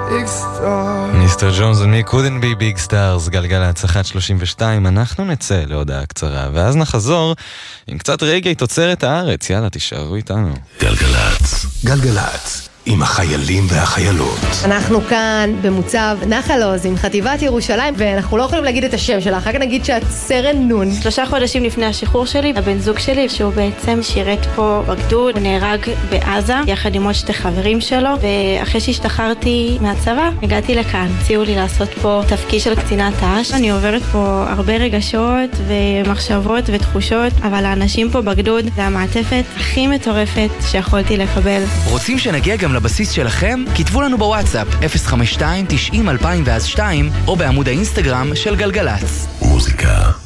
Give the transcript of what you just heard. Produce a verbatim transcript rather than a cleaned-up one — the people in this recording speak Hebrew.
big stars. מיסטר ג'ונס and me couldn't be big stars. גלגלצ אחת שלושים ושתיים. אנחנו נצא להודעה קצרה ואז נחזור עם קצת רגעי תוצרת הארץ. יאללה, תישארו איתנו. גלגלצ, גלגלצ עם החיילים והחיילות. אנחנו כאן במוצב נחל עוז עם חטיבת ירושלים, ואנחנו לא יכולים להגיד את השם שלה, אחר כך נגיד שאת סרן נון. שלושה חודשים לפני השחרור שלי, הבן זוג שלי, שהוא בעצם שירת פה בגדוד, הוא נהרג בעזה, יחד עם עוד שתי חברים שלו, ואחרי שהשתחררתי מהצבא, הגעתי לכאן. הציעו לי לעשות פה תפקיד של קצינת ת"ש. אני עוברת פה הרבה רגשות ומחשבות ותחושות, אבל האנשים פה בגדוד זה המעטפת הכי מטורפת שיכולתי לקבל. רוצים שנגיע גם לבסיס שלכם? כתבו לנו בוואטסאפ אפס חמש שתיים תשעים אלפיים ואז שתיים או בעמוד האינסטגרם של גלגלץ. מוזיקה